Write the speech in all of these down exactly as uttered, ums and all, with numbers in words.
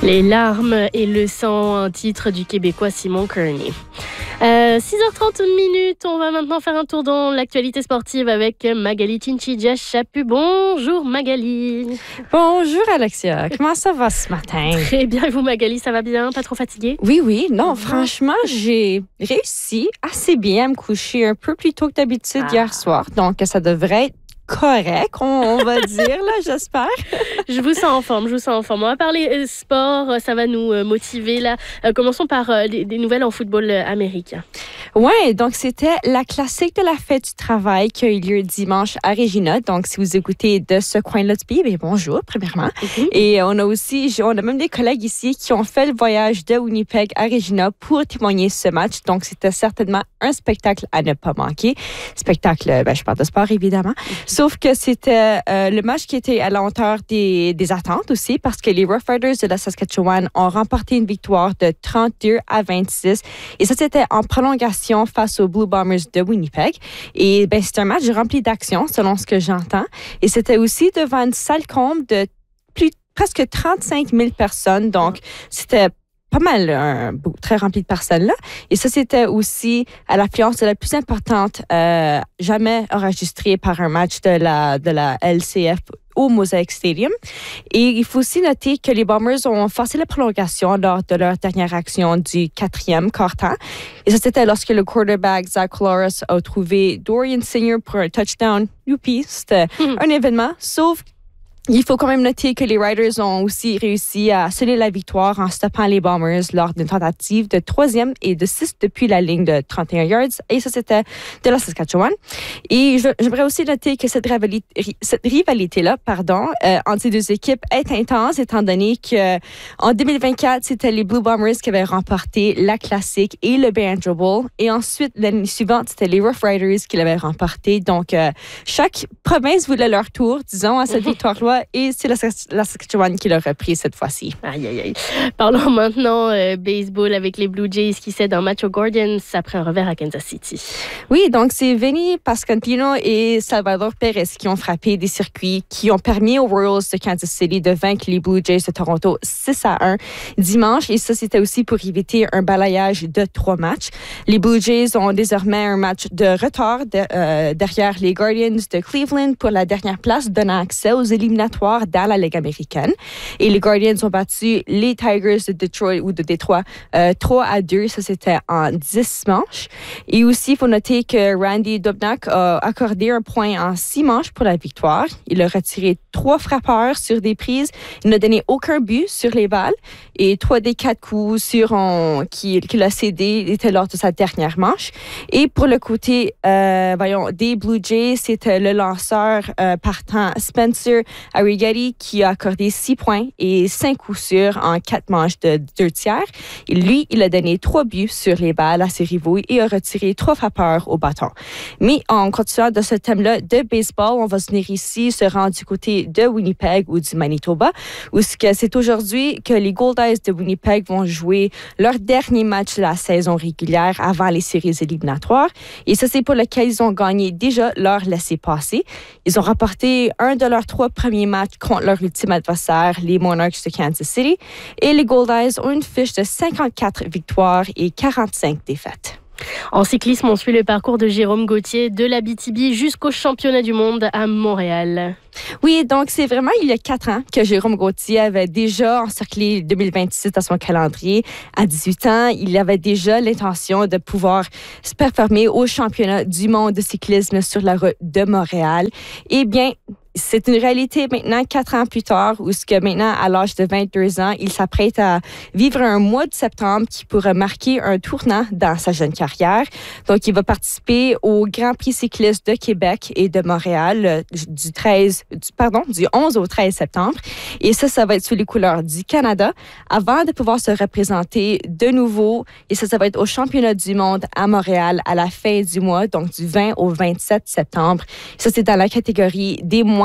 Les larmes et le sang, un titre du Québécois Simon Kearney. Euh, six heures trente minutes, on va maintenant faire un tour dans l'actualité sportive avec Magali Chinchidja-Chaput. Bonjour Magali. Bonjour Alexia, comment ça va ce matin? Très bien, et vous Magali, ça va bien? Pas trop fatiguée? Oui, oui, non, franchement, j'ai réussi assez bien à me coucher un peu plus tôt que d'habitude ah. hier soir, donc ça devrait être correct, on, on va dire, là, j'espère. Je vous sens en forme, je vous sens en forme. On va parler euh, sport, ça va nous euh, motiver, là. Euh, commençons par euh, des, des nouvelles en football euh, américain. Oui, donc c'était la classique de la fête du travail qui a eu lieu dimanche à Regina. Donc, si vous écoutez de ce coin-là du pays, bien bonjour, premièrement. Mm-hmm. Et on a aussi, on a même des collègues ici qui ont fait le voyage de Winnipeg à Regina pour témoigner ce match. Donc, c'était certainement un spectacle à ne pas manquer. Spectacle, ben, je parle de sport, évidemment. Mm-hmm. Sauf que c'était euh, le match qui était à la hauteur des, des attentes aussi parce que les Rough Riders de la Saskatchewan ont remporté une victoire de trente-deux à vingt-six. Et ça, c'était en prolongation face aux Blue Bombers de Winnipeg. Et ben, c'est un match rempli d'action, selon ce que j'entends. Et c'était aussi devant une salle comble de plus, presque trente-cinq mille personnes. Donc, c'était pas mal, un, très rempli de personnes là. Et ça, c'était aussi à l'affluence la plus importante euh, jamais enregistrée par un match de la, de la L C F au Mosaic Stadium. Et il faut aussi noter que les Bombers ont forcé la prolongation lors de leur dernière action du quatrième quart-temps. Et ça, c'était lorsque le quarterback Zach Collaros a trouvé Dorian Singer pour un touchdown. Youpi, c'était mm. un événement, sauf il faut quand même noter que les Riders ont aussi réussi à sceller la victoire en stoppant les Bombers lors d'une tentative de troisième et de six depuis la ligne de trente et un yards. Et ça, c'était de la Saskatchewan. Et je, j'aimerais aussi noter que cette rivalité, cette rivalité-là, pardon, euh, entre ces deux équipes est intense, étant donné qu'en deux mille vingt-quatre, c'était les Blue Bombers qui avaient remporté la classique et le Banjo Bowl. Et ensuite, l'année suivante, c'était les Rough Riders qui l'avaient remporté. Donc, euh, chaque province voulait leur tour, disons, à cette victoire-là. Et c'est la, la Saskatchewan qui l'a repris cette fois-ci. Aïe, aïe, aïe. Parlons maintenant euh, baseball avec les Blue Jays qui cèdent un match aux Guardians après un revers à Kansas City. Oui, donc c'est Vinny Pasquantino et Salvador Perez qui ont frappé des circuits qui ont permis aux Royals de Kansas City de vaincre les Blue Jays de Toronto six à un dimanche. Et ça, c'était aussi pour éviter un balayage de trois matchs. Les Blue Jays ont désormais un match de retard de, euh, derrière les Guardians de Cleveland pour la dernière place, donnant accès aux éliminatoires dans la Ligue américaine. Et les Guardians ont battu les Tigers de Detroit ou de Détroit euh, trois à deux. Ça, c'était en dix manches. Et aussi, il faut noter que Randy Dobnak a accordé un point en six manches pour la victoire. Il a retiré trois frappeurs sur des prises. Il n'a donné aucun but sur les balles. Et trois des quatre coups sur on, qu'il, qu'il a cédé étaient lors de sa dernière manche. Et pour le côté euh, voyons, des Blue Jays, c'était le lanceur euh, partant Spencer Arrighetti qui a accordé six points et cinq coups sûrs en quatre manches de deux tiers. Et lui, il a donné trois buts sur les balles à ses rivaux et a retiré trois frappeurs au bâton. Mais en continuant de ce thème-là de baseball, on va se venir ici, se rendre du côté de Winnipeg ou du Manitoba, où c'est aujourd'hui que les Goldeyes de Winnipeg vont jouer leur dernier match de la saison régulière avant les séries éliminatoires. Et ça, c'est pour lequel ils ont gagné déjà leur laissez-passer. Ils ont remporté un de leurs trois premiers matchs contre leur ultime adversaire, les Monarchs de Kansas City. Et les Goldeyes ont une fiche de cinquante-quatre victoires et quarante-cinq défaites. En cyclisme, on suit le parcours de Jérôme Gauthier de l'Abitibi jusqu'au championnat du monde à Montréal. Oui, donc c'est vraiment il y a quatre ans que Jérôme Gauthier avait déjà encerclé deux mille vingt-six à son calendrier. À dix-huit ans, il avait déjà l'intention de pouvoir se performer au championnat du monde de cyclisme sur la route de Montréal. Eh bien, c'est une réalité maintenant, quatre ans plus tard, où ce que maintenant, à l'âge de vingt-deux ans, il s'apprête à vivre un mois de septembre qui pourrait marquer un tournant dans sa jeune carrière. Donc, il va participer au Grand Prix cycliste de Québec et de Montréal du treize, du, pardon, du onze au treize septembre. Et ça, ça va être sous les couleurs du Canada avant de pouvoir se représenter de nouveau. Et ça, ça va être au championnat du monde à Montréal à la fin du mois, donc du vingt au vingt-sept septembre. Ça, c'est dans la catégorie des moins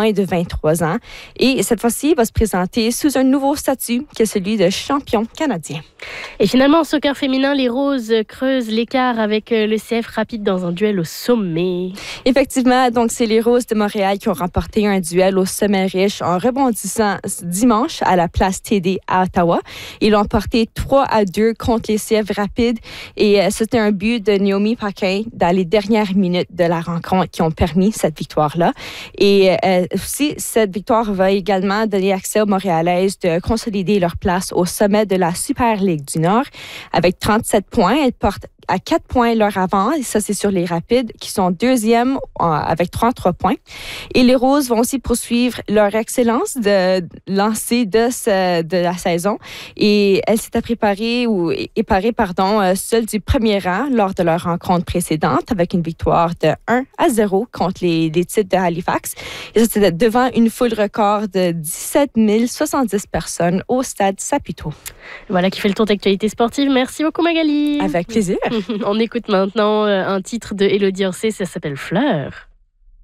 moins de vingt-trois ans. Et cette fois-ci, il va se présenter sous un nouveau statut qui est celui de champion canadien. Et finalement, en soccer féminin, les Roses creusent l'écart avec le C F Rapide dans un duel au sommet. Effectivement, donc c'est les Roses de Montréal qui ont remporté un duel au sommet riche en rebondissant dimanche à la place T D à Ottawa. Ils l'ont emporté trois à deux contre les C F Rapide et euh, c'était un but de Naomi Paquin dans les dernières minutes de la rencontre qui ont permis cette victoire-là. Et euh, aussi, cette victoire va également donner accès aux Montréalaises de consolider leur place au sommet de la Super Ligue du Nord. Avec trente-sept points, elles portent à quatre points leur avant, et ça c'est sur les Rapides qui sont deuxièmes avec trente-trois points. Et les Roses vont aussi poursuivre leur excellence de lancer de, ce, de la saison et elles s'étaient préparées ou éparées pardon, seules du premier rang lors de leur rencontre précédente avec une victoire de un à zéro contre les, les titres de Halifax. Et ça c'était devant une foule record de dix-sept mille soixante-dix personnes au stade Saputo. Voilà qui fait le tour d'actualité sportive. Merci beaucoup Magali. Avec plaisir. On écoute maintenant un titre de Élodie Orsay, ça s'appelle Fleur.